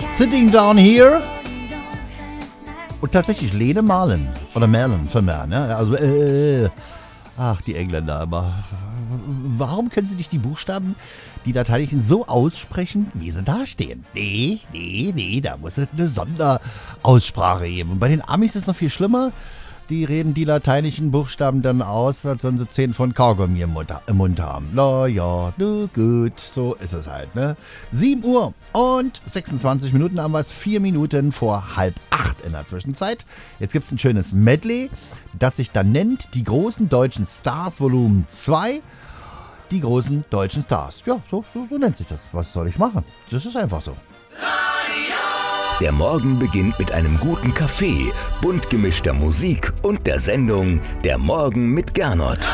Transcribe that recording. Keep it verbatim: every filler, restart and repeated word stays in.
Sitting Down Here. Und tatsächlich Lene Marlin. Oder Marlin für mehr, ne? Also, äh, ach, die Engländer, aber warum können sie nicht die Buchstaben, die Lateinischen so aussprechen, wie sie da stehen? Nee, nee, nee, da muss es eine Sonderaussprache geben. Und bei den Amis ist es noch viel schlimmer. Die reden die lateinischen Buchstaben dann aus, als wenn sie zehn von Kaugummi im Mund, im Mund haben. Na ja, na gut, so ist es halt, ne? sieben Uhr und sechsundzwanzig Minuten haben wir es, vier Minuten vor halb acht in der Zwischenzeit. Jetzt gibt es ein schönes Medley, das sich dann nennt Die großen deutschen Stars Volumen zwei. Die großen deutschen Stars. Ja, so, so, so nennt sich das. Was soll ich machen? Das ist einfach so. Der Morgen beginnt mit einem guten Kaffee, bunt gemischter Musik und der Sendung Der Morgen mit Gernot.